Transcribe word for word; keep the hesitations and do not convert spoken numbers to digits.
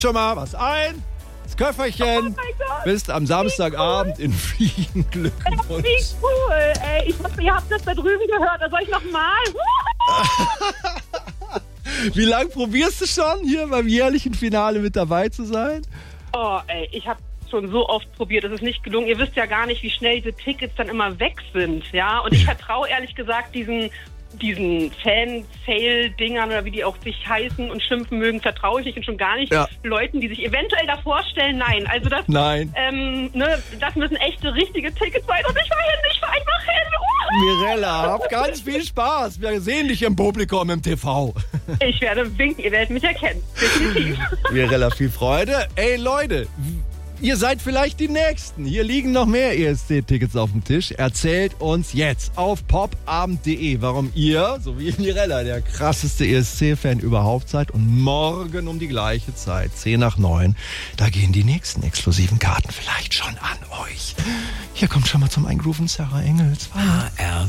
schon mal was ein. Das Köfferchen. Oh bist am Samstagabend cool. in Wien. Glückwunsch. Wie cool, ey. Ich hoffe, ihr habt das da drüben gehört. Da soll ich nochmal. Wie lange probierst du schon, hier beim jährlichen Finale mit dabei zu sein? Oh, ey, ich habe schon so oft probiert, es ist nicht gelungen. Ihr wisst ja gar nicht, wie schnell diese Tickets dann immer weg sind, ja. Und ich vertraue ehrlich gesagt diesen, diesen Fan-Sale-Dingern oder wie die auch sich heißen und schimpfen mögen, vertraue ich nicht und schon gar nicht ja. Leuten, die sich eventuell davor stellen. Nein, also das, Nein. Ähm, ne, das müssen echte, richtige Tickets sein und ich war hin, ich war einfach hin. Mirella, hab ganz viel Spaß. Wir sehen dich im Publikum im T V. Ich werde winken, ihr werdet mich erkennen. Definitiv. Mirella, viel Freude. Ey Leute, ihr seid vielleicht die Nächsten. Hier liegen noch mehr E S C-Tickets auf dem Tisch. Erzählt uns jetzt auf popabend punkt de, warum ihr, so wie Mirella, der krasseste E S C-Fan überhaupt seid. Und morgen um die gleiche Zeit, zehn nach neun, da gehen die nächsten exklusiven Karten vielleicht schon an euch. Hier kommt schon mal zum Eingrooven Sarah Engels. H R